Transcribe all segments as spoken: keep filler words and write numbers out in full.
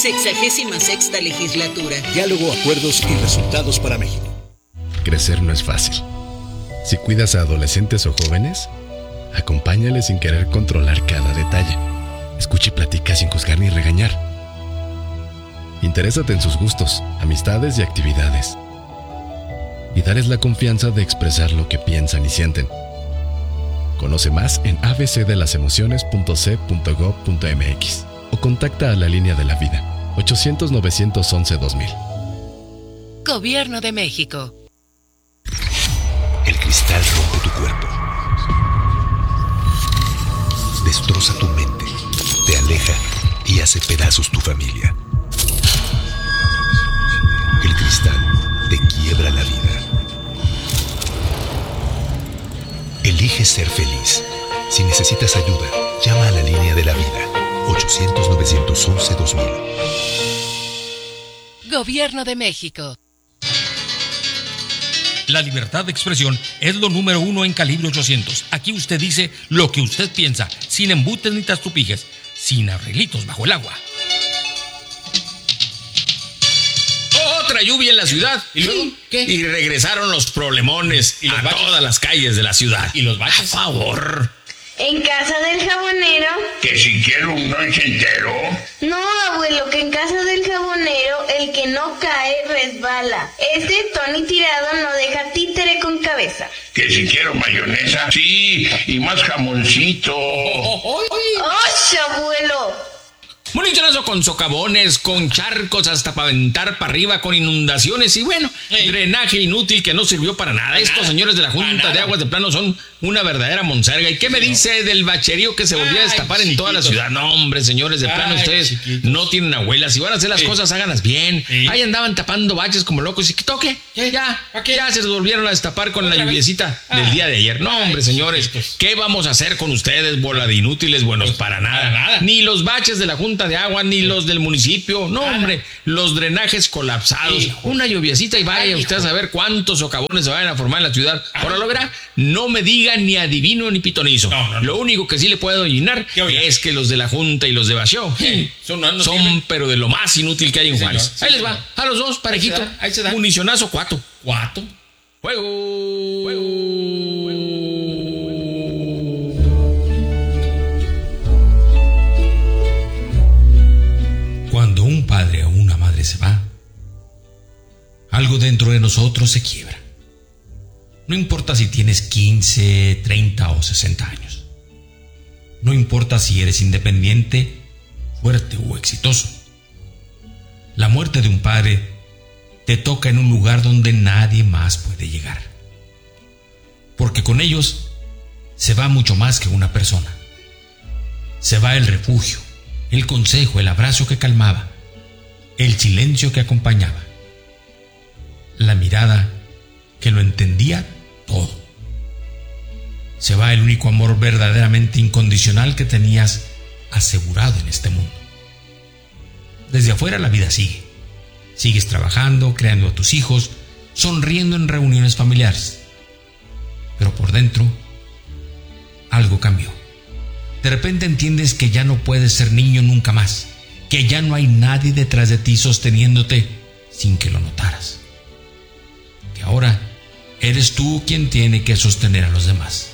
Sexagésima sexta legislatura. Diálogo, acuerdos y resultados para México. Crecer no es fácil. Si cuidas a adolescentes o jóvenes, acompáñales sin querer controlar cada detalle. Escucha y platica sin juzgar ni regañar. Interésate en sus gustos, amistades y actividades. Y dales la confianza de expresar lo que piensan y sienten. Conoce más en a b c de las emociones punto c punto gob punto m x o contacta a la línea de la vida ochocientos, novecientos once, dos mil. Gobierno de México. El cristal rompe tu cuerpo, destroza tu mente, te aleja y hace pedazos tu familia. El cristal te quiebra la vida. Elige ser feliz. Si necesitas ayuda, llama a la línea de la vida ochocientos, novecientos once, dos mil. Gobierno de México. La libertad de expresión es lo número uno en Calibre ochocientos. Aquí usted dice lo que usted piensa, sin embutes ni tastupijes, sin arreglitos bajo el agua. Otra lluvia en la ciudad. ¿Y luego qué? Y regresaron los problemones ¿Y los a baches? todas las calles de la ciudad. ¿Y los baches? A favor. ¿En casa del jabonero? Que si quiero un noche entero. No, abuelo, que en casa del jabonero el que no cae resbala. Este Tony Tirado no deja títere con cabeza. Que si quiero mayonesa. Sí, y más jamoncito. ¡Osh, abuelo! Monitorazo con socavones, con charcos hasta para aventar para arriba, con inundaciones y bueno, Ey. drenaje inútil que no sirvió para nada. Para Estos nada. señores de la Para Junta nada. de Aguas de Plano son una verdadera monserga. ¿Y qué me dice del bacherío que se volvió a Ay, destapar en toda la chiquitos. ciudad? No, hombre, señores de Plano, Ay, ustedes chiquitos. no tienen abuelas. Si van a hacer las Sí. cosas, háganlas bien. Sí. Ahí andaban tapando baches como locos. ¿Y qué toque? ¿Qué? Ya, ¿A qué? ya se volvieron a destapar con la ¿Otra vez? lluviecita Ah. del día de ayer. No, Ay, hombre, señores, chiquitos. ¿qué vamos a hacer con ustedes, bola de inútiles? Buenos Pues, para nada. para nada. Ni los baches de la Junta de Agua, ni los del municipio. No, Nada. hombre, los drenajes colapsados. Hijo. Una lluviecita y vaya Ay, usted a hijo. saber cuántos socavones se vayan a formar en la ciudad. Ah. Ahora lo verá, no me diga ni adivino ni pitonizo. No, no, no. Lo único que sí le puedo adivinar ¿Qué oiga? es que los de la Junta y los de Baseo Sí, son- no- no son sirven. pero de lo más inútil que hay en Sí, Juárez. señor. Sí, Ahí les señor. va, a los dos, parejito. da, ahí se da. Municionazo cuatro. ¿Cuatro? Juego. Cuando un padre o una madre se va, algo dentro de nosotros se quiebra. No importa si tienes quince, treinta o sesenta años. No importa si eres independiente, fuerte o exitoso. La muerte de un padre te toca en un lugar donde nadie más puede llegar. Porque con ellos se va mucho más que una persona. Se va el refugio, el consejo, el abrazo que calmaba, el silencio que acompañaba, la mirada que lo entendía todo. Se va el único amor verdaderamente incondicional que tenías asegurado en este mundo. Desde afuera la vida sigue. Sigues trabajando, creando a tus hijos, sonriendo en reuniones familiares. Pero por dentro, algo cambió. De repente entiendes que ya no puedes ser niño nunca más, que ya no hay nadie detrás de ti sosteniéndote sin que lo notaras. Que ahora eres tú quien tiene que sostener a los demás.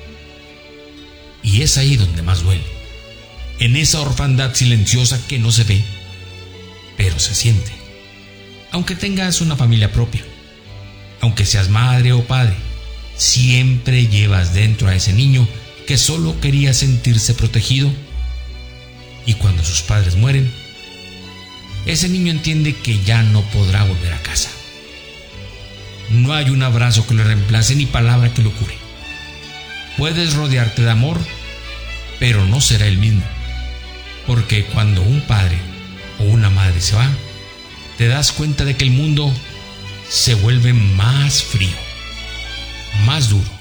Y es ahí donde más duele, en esa orfandad silenciosa que no se ve, pero se siente. Aunque tengas una familia propia, aunque seas madre o padre, siempre llevas dentro a ese niño que solo quería sentirse protegido, y cuando sus padres mueren, ese niño entiende que ya no podrá volver a casa. No hay un abrazo que le reemplace ni palabra que lo cure. Puedes rodearte de amor, pero no será el mismo, porque cuando un padre o una madre se va, te das cuenta de que el mundo se vuelve más frío, más duro.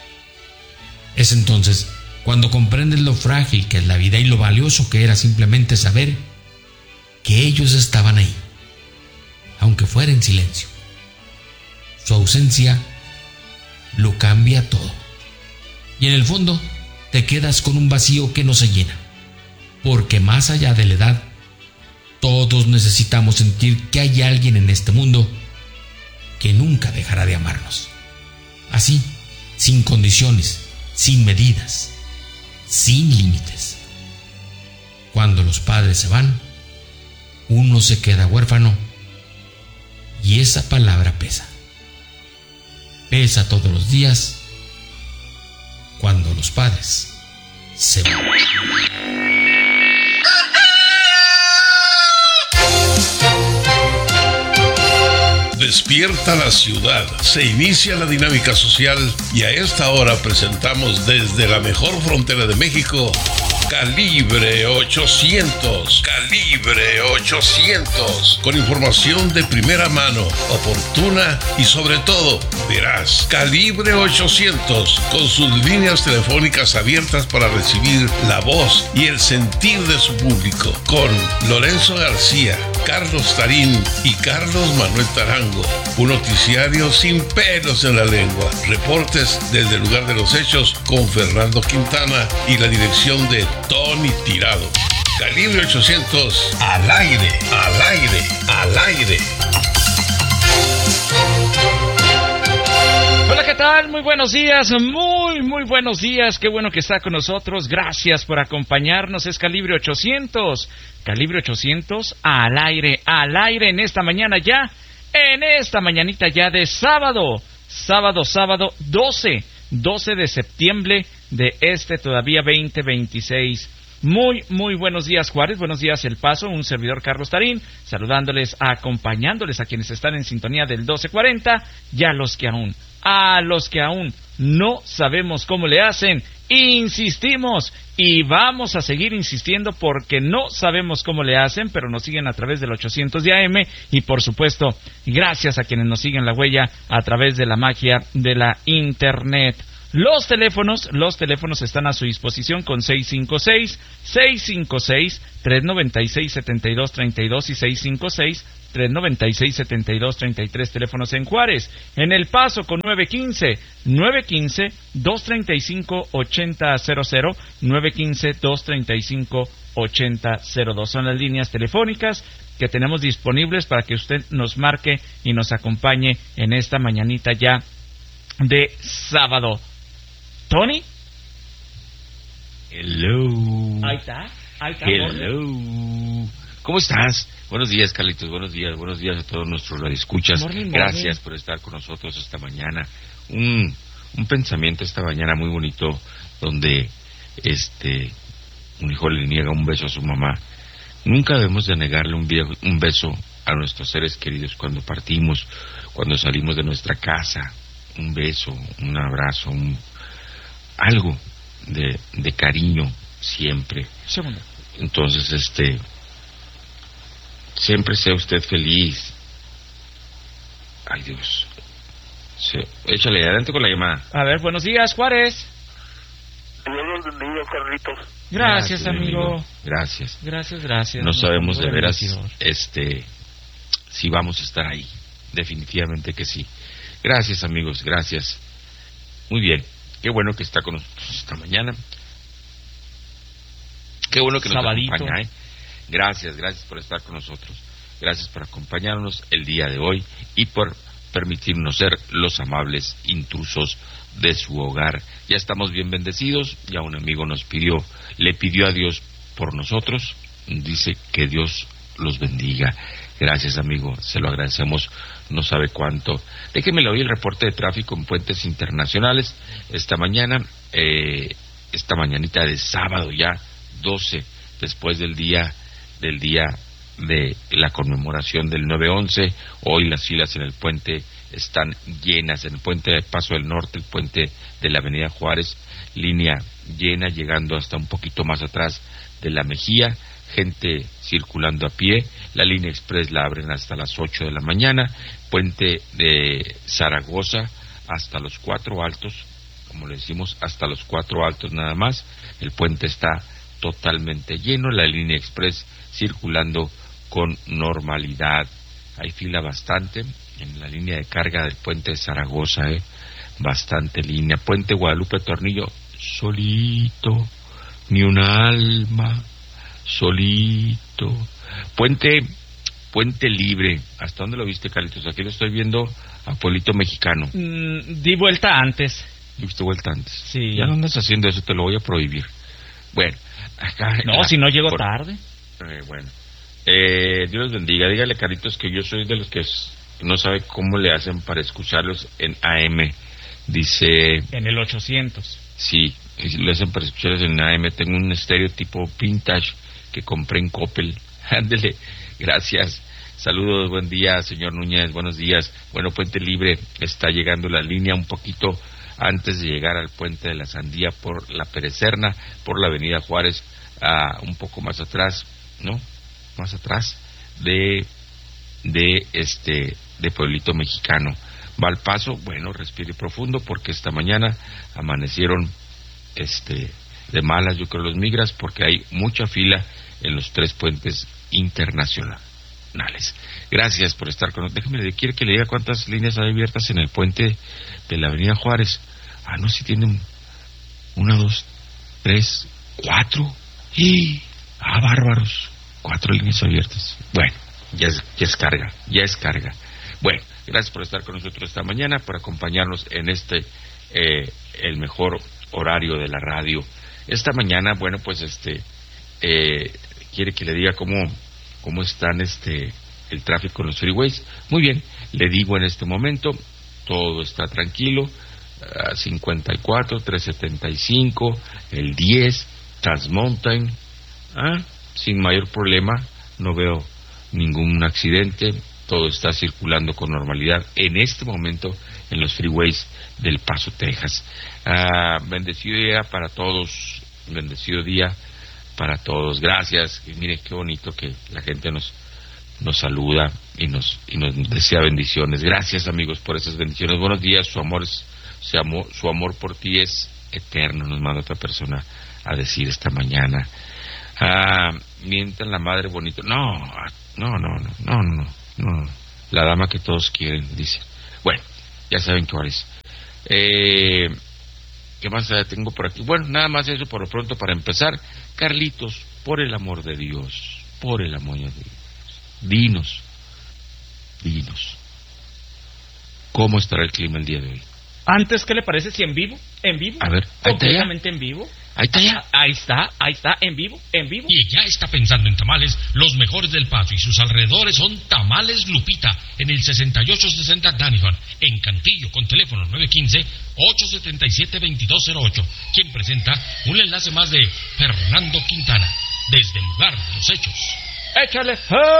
Es entonces cuando comprendes lo frágil que es la vida y lo valioso que era simplemente saber que ellos estaban ahí, aunque fuera en silencio. Su ausencia lo cambia todo. Y en el fondo te quedas con un vacío que no se llena, porque más allá de la edad, Todos necesitamos sentir que hay alguien en este mundo que nunca dejará de amarnos. Así, sin condiciones, sin medidas, sin límites. Cuando los padres se van, uno se queda huérfano y esa palabra pesa. Pesa todos los días cuando los padres se van. Despierta la ciudad, se inicia la dinámica social y a esta hora presentamos desde la mejor frontera de México, Calibre ochocientos, Calibre ochocientos, con información de primera mano, oportuna y sobre todo veraz. Calibre ochocientos, con sus líneas telefónicas abiertas para recibir la voz y el sentir de su público, con Lorenzo García, Carlos Tarín y Carlos Manuel Tarango. Un noticiario sin pelos en la lengua. Reportes desde el lugar de los hechos con Fernando Quintana y la dirección de Tony Tirado. Calibre ochocientos, al aire, al aire, al aire. Hola, ¿qué tal? Muy buenos días, muy, muy buenos días. Qué bueno que está con nosotros. Gracias por acompañarnos. Es Calibre ochocientos. Calibre ochocientos, al aire, al aire en esta mañana ya. En esta mañanita ya de sábado. Sábado, sábado doce. doce de septiembre de este todavía veinte veintiséis. Muy, muy buenos días, Juárez. Buenos días, El Paso. Un servidor, Carlos Tarín, saludándoles, acompañándoles a quienes están en sintonía del doce cuarenta y a los que aún, a los que aún no sabemos cómo le hacen. Insistimos y vamos a seguir insistiendo porque no sabemos cómo le hacen, pero nos siguen a través del ochocientos de A M y por supuesto gracias a quienes nos siguen la huella a través de la magia de la internet. Los teléfonos, los teléfonos están a su disposición con seis cinco seis, seis cinco seis, tres nueve seis, siete dos tres dos y seis cinco seis, tres nueve seis, siete dos tres tres, teléfonos en Juárez. En El Paso con nueve uno cinco, nueve uno cinco, dos tres cinco, ocho cero cero cero, nueve uno cinco, dos tres cinco, ocho cero cero dos. Son las líneas telefónicas que tenemos disponibles para que usted nos marque y nos acompañe en esta mañanita ya de sábado. ¿Tony? Hello. Ahí está. Ahí está. Hello. ¿Cómo estás? Buenos días, Carlitos. Buenos días. Buenos días a todos nuestros radioescuchas. Morning, Gracias morning. por estar con nosotros esta mañana. Un, un pensamiento esta mañana muy bonito donde este un hijo le niega un beso a su mamá. Nunca debemos de negarle un, viejo, un beso a nuestros seres queridos cuando partimos, cuando salimos de nuestra casa. Un beso, un abrazo, un... algo de, de cariño siempre. Segundo. Entonces, este, siempre sea usted feliz. Ay, Dios. Sí. Échale, adelante con la llamada. A ver, buenos días, Juárez. Dios los bendiga, Carlitos. Gracias, Gracias amigo. amigo. Gracias. Gracias, gracias. No sabemos de Buen veras, regidor. este, si vamos a estar ahí. Definitivamente que sí. Gracias, amigos, gracias. Muy bien. Qué bueno que está con nosotros esta mañana. Qué bueno que nos Sabadito. acompaña, ¿eh? Gracias, gracias por estar con nosotros. Gracias por acompañarnos el día de hoy y por permitirnos ser los amables intrusos de su hogar. Ya estamos bien bendecidos. Ya un amigo nos pidió, le pidió a Dios por nosotros. Dice que Dios los bendiga. Gracias, amigo, se lo agradecemos, no sabe cuánto. Déjeme le doy el reporte de tráfico en puentes internacionales. Esta mañana, eh, esta mañanita de sábado ya, doce, después del día, del día de la conmemoración del nueve once, hoy las filas en el puente están llenas, en el puente de Paso del Norte, el puente de la avenida Juárez, línea llena, llegando hasta un poquito más atrás de la Mejía, gente circulando a pie. La línea express la abren hasta las ocho de la mañana, puente de Zaragoza hasta los Cuatro Altos, como le decimos, hasta los Cuatro Altos nada más, el puente está totalmente lleno, la línea express circulando con normalidad. Hay fila bastante en la línea de carga del puente de Zaragoza, eh, bastante línea. Puente Guadalupe Tornillo, solito, ni una alma, solito. Puente, Puente Libre. ¿Hasta dónde lo viste, Carlitos? Aquí lo estoy viendo a Pueblito Mexicano. Mm, di vuelta antes. ¿Diste vuelta antes? Sí. Ya no andas haciendo eso, te lo voy a prohibir. Bueno, acá... No, acá, si no llego por, tarde. Eh, bueno. Eh, Dios los bendiga. Dígale, Carlitos, que yo soy de los que no sabe cómo le hacen para escucharlos en A M. Dice... En el ochocientos. Sí, le hacen para escucharlos en A M. Tengo un estéreo tipo vintage que compré en Coppel. Ándele, gracias. Saludos, buen día, señor Núñez, buenos días. Bueno, Puente Libre, está llegando la línea un poquito antes de llegar al Puente de la Sandía por la Perecerna, por la Avenida Juárez, uh, un poco más atrás, ¿no? Más atrás de, de este, de Pueblito Mexicano. Va al paso, bueno, respire profundo, porque esta mañana amanecieron, este, de malas, yo creo, los migras, porque hay mucha fila en los tres puentes internacionales. Gracias por estar con nosotros. Déjeme, ¿quiere que le diga cuántas líneas hay abiertas en el puente de la Avenida Juárez? Ah, no, si tienen una, dos, tres, cuatro. ¡Y! ¡Ah, bárbaros! Cuatro líneas abiertas. Bueno, ya es, ya es carga, ya es carga. Bueno, gracias por estar con nosotros esta mañana, por acompañarnos en este, eh, el mejor horario de la radio. Esta mañana, bueno, pues este, eh, quiere que le diga cómo, cómo están este, el tráfico en los freeways. Muy bien, le digo en este momento, todo está tranquilo, uh, cincuenta y cuatro, trescientos setenta y cinco, el diez, Transmountain, ¿ah? Sin mayor problema, no veo ningún accidente, todo está circulando con normalidad en este momento en los freeways del Paso, Texas. Uh, bendecido día para todos, bendecido día para todos, gracias. Y mire qué bonito que la gente nos nos saluda y nos y nos desea bendiciones. Gracias, amigos, por esas bendiciones. Buenos días, su amor es, su amor, su amor por ti es eterno, nos manda otra persona a decir esta mañana. Ah, mientan la madre bonito. No, no, no, no, no, no, no. La dama que todos quieren, dice. Bueno, ya saben cuál es. Eh, ¿Qué más tengo por aquí? Bueno, nada más eso por lo pronto para empezar. Carlitos, por el amor de Dios, por el amor de Dios, dinos, dinos, ¿cómo estará el clima el día de hoy? Antes, ¿qué le parece si en vivo? ¿En vivo? A ver, ahí completamente en vivo. Ahí está ya. Ahí está, ahí está, en vivo, en vivo. Y ya está pensando en tamales, los mejores del Paso y sus alrededores son Tamales Lupita, en el sesenta y ocho sesenta Danihon, en Cantillo, con teléfono nueve uno cinco, ocho siete siete, dos dos cero ocho, quien presenta un enlace más de Fernando Quintana, desde el lugar de los hechos. ¡Échale!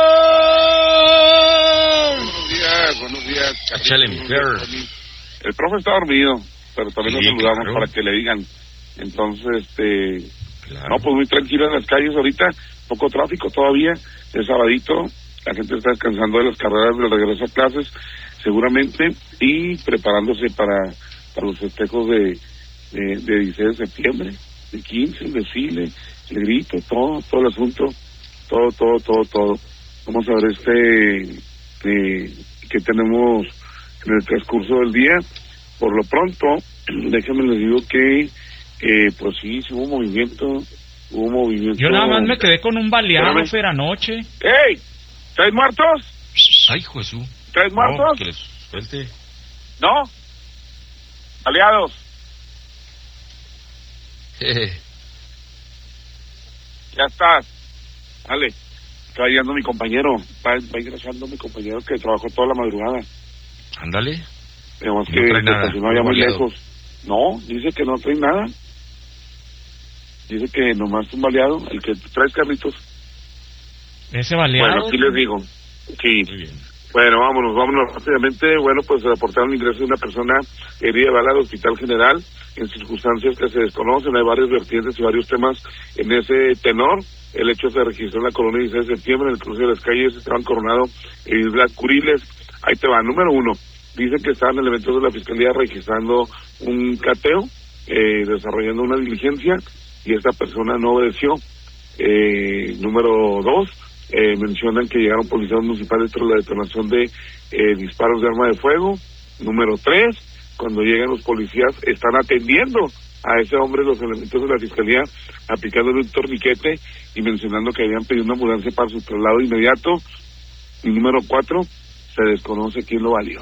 Buenos días, buenos días. Échale, mi perro. El profe está dormido, pero también Sí, nos saludamos claro. para que le digan. Entonces, este... Claro. No, pues muy tranquilo en las calles ahorita, poco tráfico todavía, es sabadito, la gente está descansando de las carreras de regreso a clases, seguramente, y preparándose para, para los festejos de, de, de dieciséis de septiembre, de quince, el desfile, el grito, todo, todo el asunto, todo, todo, todo, todo. Vamos a ver este, eh, que tenemos en el transcurso del día. Por lo pronto, déjenme les digo que Eh, pues sí, sí hubo movimiento, hubo movimiento. Yo nada más me quedé con un baleado, Espérame. Fer, anoche. ¡Ey! ¿Tres muertos? Ay, Jesús. ¿Tres muertos? No, que les suelte. ¿No? Aliados. Eh, Ya estás. Dale. Está llegando mi compañero. Va, va ingresando mi compañero que trabajó toda la madrugada. ándale. Digamos No que trae se nada, estacionó allá muy muy baleado. lejos. No, dice que no trae nada. Dice que nomás un baleado, el que trae carritos. Ese baleado. Bueno, aquí les digo. Sí. Muy bien. Bueno, vámonos, vámonos rápidamente. Bueno, pues se reportaron el ingreso de una persona herida de bala al Hospital General en circunstancias que se desconocen. Hay varias vertientes y varios temas en ese tenor. El hecho se registró en la colonia dieciséis de septiembre, en el cruce de las calles Esteban Coronado e Isla Curiles. Ahí te va. Número uno. Dicen que estaban elementos de la Fiscalía registrando un cateo, eh, desarrollando una diligencia, y esta persona no obedeció. Eh, número dos, eh, mencionan que llegaron policías municipales tras la detonación de eh, disparos de arma de fuego. Número tres, cuando llegan los policías están atendiendo a ese hombre los elementos de la fiscalía aplicándole un torniquete y mencionando que habían pedido una ambulancia para su traslado inmediato. Y número cuatro, se desconoce quién lo valió.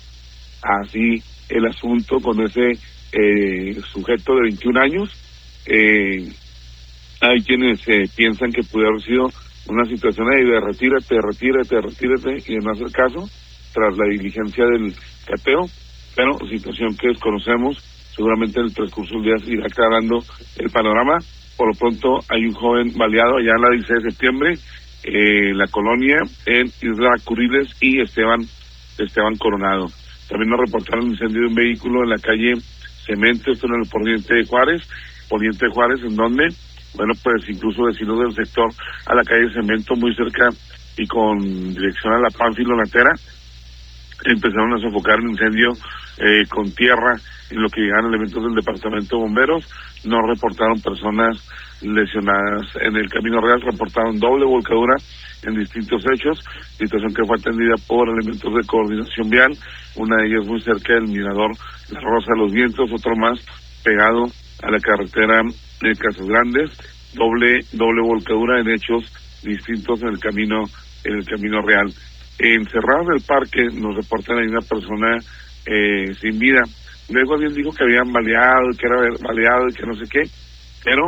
Así el asunto con ese eh, sujeto de veintiún años. Eh, hay quienes eh, piensan que pudo haber sido una situación ahí de retírate, retírate, retírate y de no hacer caso tras la diligencia del cateo, pero situación que desconocemos. Seguramente en el transcurso del día se irá aclarando el panorama. Por lo pronto hay un joven baleado allá en la dieciséis de septiembre, eh, la colonia en Isla Curiles y Esteban Esteban Coronado. También nos reportaron el incendio de un vehículo en la calle Cemento, esto en el Poniente de Juárez, Poniente de Juárez, en donde, bueno, pues incluso vecinos del sector a la calle Cemento, muy cerca y con dirección a la Pánfilo Latera, empezaron a sofocar el incendio eh, con tierra, en lo que llegaron elementos del departamento de bomberos. No reportaron personas lesionadas. En el Camino Real reportaron doble volcadura en distintos hechos, situación que fue atendida por elementos de coordinación vial, una de ellas muy cerca del mirador La Rosa de los Vientos, otro más pegado a la carretera de Casas Grandes, doble doble volcadura en hechos distintos en el camino en el Camino Real. En Cerradas del Parque nos reportan ahí una persona eh, sin vida. Luego alguien dijo que habían baleado, que era baleado y que no sé qué, pero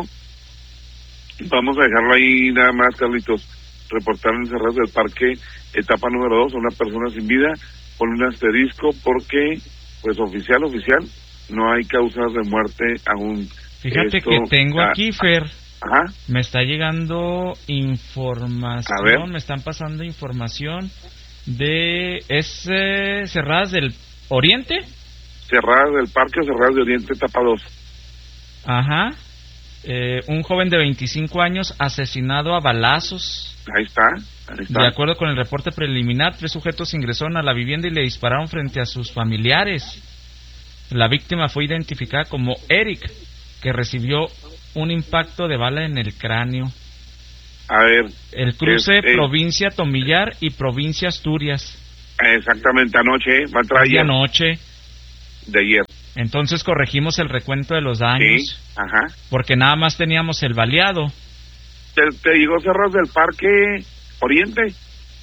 vamos a dejarlo ahí nada más, Carlitos. Reportaron en Cerradas del Parque, etapa número dos, una persona sin vida, con un asterisco porque, pues oficial, oficial, no hay causas de muerte aún. Fíjate Esto, que tengo ah, aquí, Fer, ajá. me está llegando información, A ver. me están pasando información de... ¿Es eh, Cerradas del Oriente? Cerradas del Parque o Cerradas de Oriente, etapa dos. Ajá. Eh, un joven de veinticinco años asesinado a balazos. Ahí está, ahí está. De acuerdo con el reporte preliminar, tres sujetos ingresaron a la vivienda y le dispararon frente a sus familiares. La víctima fue identificada como Eric, que recibió un impacto de bala en el cráneo. A ver. El cruce es, es, provincia Tomillar y provincia Asturias. Exactamente, anoche, va a traer De anoche. De ayer. Entonces corregimos el recuento de los daños. Sí, ajá. Porque nada más teníamos el baleado. ¿Te, te digo Cerros del Parque Oriente?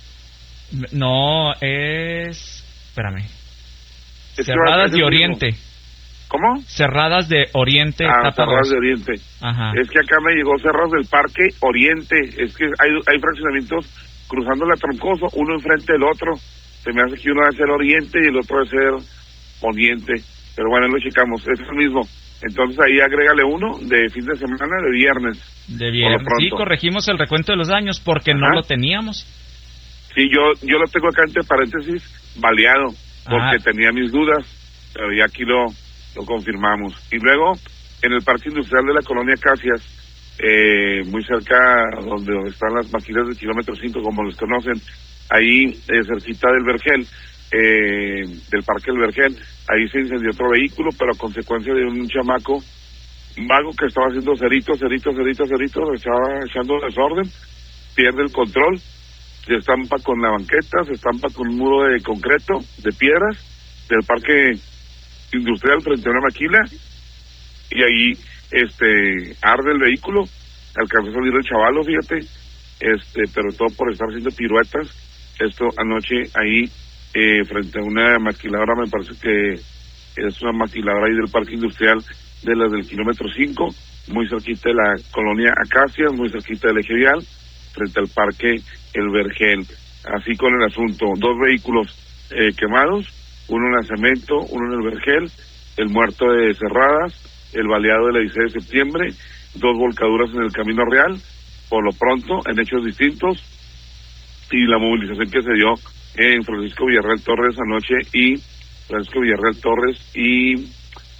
No, es... Espérame. Es Cerradas que de Oriente. ¿Cómo? Cerradas de Oriente. Ah, Cerradas de Oriente. Ajá. Es que acá me llegó Cerros del Parque Oriente. Es que hay, hay fraccionamientos cruzando la Troncoso, uno enfrente del otro. Se me hace que uno va a ser Oriente y el otro va a ser Poniente. Pero bueno, lo checamos. Es el mismo. Entonces ahí agrégale uno de fin de semana, de viernes. De viernes. Sí, corregimos el recuento de los daños porque Ajá. no lo teníamos. Sí, yo yo lo tengo acá entre paréntesis, baleado, porque Ajá. tenía mis dudas, pero ya aquí lo, lo confirmamos. Y luego, en el Parque Industrial de la Colonia Casias, eh, muy cerca donde, donde están las maquilas de kilómetro cinco, como los conocen, ahí eh, cerquita del Vergel, eh, del Parque del Vergel, ahí se incendió otro vehículo, pero a consecuencia de un chamaco vago que estaba haciendo ceritos, ceritos, ceritos, ceritos, estaba echando desorden, pierde el control, se estampa con la banqueta, se estampa con un muro de concreto, de piedras, del Parque Industrial frente a una maquila, y ahí este arde el vehículo, alcanzó a salir el chavalo, fíjate, este pero todo por estar haciendo piruetas. Esto anoche ahí eh, frente a una maquiladora, me parece que es una maquiladora ahí del Parque Industrial de las del kilómetro cinco, muy cerquita de la colonia Acacias, muy cerquita del eje vial, frente al Parque El Vergel. Así con el asunto, dos vehículos eh, quemados, uno en la Cemento, uno en el Vergel, el muerto de Cerradas, el baleado de la dieciséis de septiembre, dos volcaduras en el Camino Real, por lo pronto, en hechos distintos, y la movilización que se dio en Francisco Villarreal Torres anoche, y Francisco Villarreal Torres y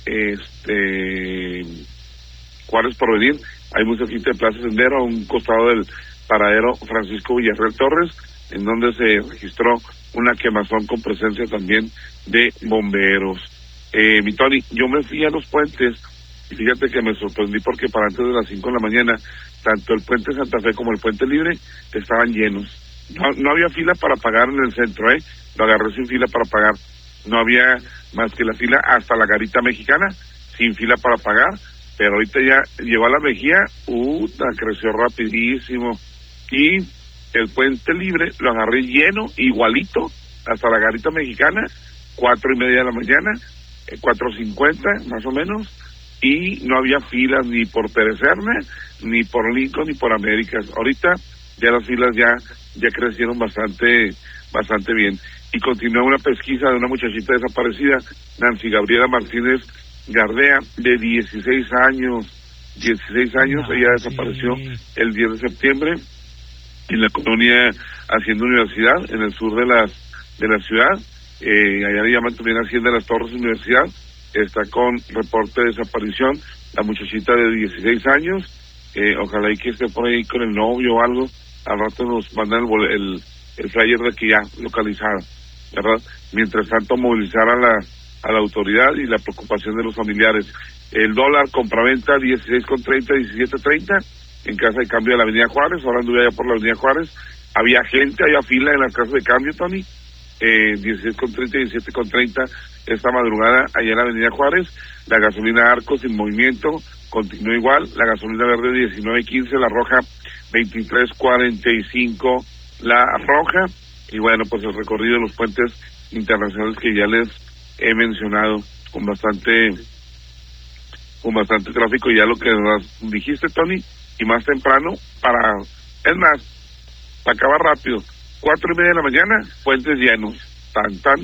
este Juárez Porvenir, hay muy cerquita de Plaza Sendero, a un costado del paradero Francisco Villarreal Torres, en donde se registró una quemazón con presencia también de bomberos. Eh, mi Tony, yo me fui a los puentes y fíjate que me sorprendí porque para antes de las cinco de la mañana, tanto el puente Santa Fe como el puente Libre estaban llenos. No, no había fila para pagar en el centro, ¿eh? Lo agarré sin fila para pagar. No había más que la fila hasta la Garita Mexicana, sin fila para pagar, pero ahorita ya llegó a la Mejía, uh, creció rapidísimo, y el Puente Libre lo agarré lleno, igualito, hasta la Garita Mexicana, cuatro y media de la mañana, eh, cuatro cincuenta más o menos, y no había filas ni por Perecerna, ni por Lincoln, ni por Américas. Ahorita ya las filas ya ya crecieron bastante bastante bien. Y continúa una pesquisa de una muchachita desaparecida, Nancy Gabriela Martínez Gardea, de dieciséis años, dieciséis años, no, ella desapareció sí. el diez de septiembre en la colonia Hacienda Universidad, en el sur de la, de la ciudad, eh, allá le llaman también Hacienda de las Torres Universidad, está con reporte de desaparición, la muchachita de dieciséis años, eh, ojalá y que esté por ahí con el novio o algo, al rato nos mandan el, el, el flyer de que ya localizada, ¿verdad? Mientras tanto movilizar a la, a la autoridad y la preocupación de los familiares. El dólar compraventa dieciséis con treinta, diecisiete treinta, en casa de cambio de la Avenida Juárez, ahora anduve allá por la Avenida Juárez, había gente, había fila en las casas de cambio, Tony, eh, dieciséis con treinta, diecisiete con treinta esta madrugada allá en la Avenida Juárez, la gasolina Arcos en movimiento, continúa igual, la gasolina verde diecinueve quince, la roja veintitrés cuarenta y cinco, la roja, y bueno, pues el recorrido de los puentes internacionales que ya les he mencionado, con bastante con bastante tráfico, ya lo que nos dijiste, Tony, y más temprano, para, es más, para acabar rápido, cuatro y media de la mañana, puentes llenos, tan, tan,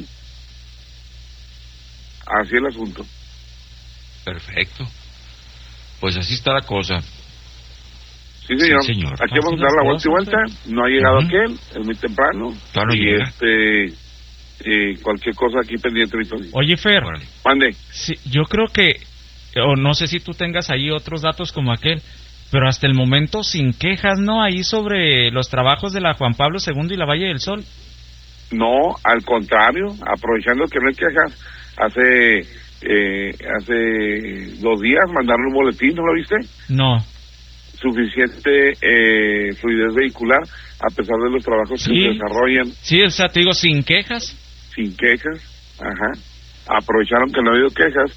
así el asunto. Perfecto, pues así está la cosa. Sí, señor. Sí, señor. Aquí vamos a dar la vuelta y vuelta. No ha llegado uh-huh. aquel, es muy temprano. Claro, y llega. este, eh, cualquier cosa aquí pendiente, Víctor. Oye, Fer. Mande. Sí, yo creo que, o no sé si tú tengas ahí otros datos como aquel, pero hasta el momento sin quejas, ¿no? Ahí sobre los trabajos de la Juan Pablo segundo y la Valle del Sol. No, al contrario, aprovechando que no hay quejas, hace, eh, hace dos días mandaron un boletín, ¿no lo viste? No. Suficiente eh, fluidez vehicular a pesar de los trabajos sí. que se desarrollan. Sí, o sea, te digo, sin quejas. Sin quejas, ajá. Aprovecharon que no ha habido quejas